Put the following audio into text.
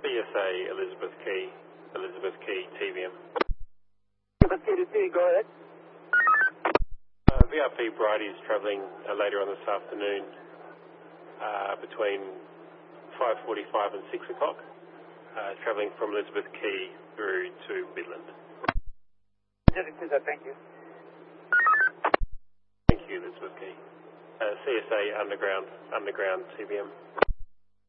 CSA Elizabeth Key, TVM. Elizabeth Key to T, go ahead. VRP Bridie is travelling later on this afternoon between 5:45 and 6 o'clock, travelling from Elizabeth Key through to Midland. Thank you. Thank you, Elizabeth Key. CSA Underground TVM.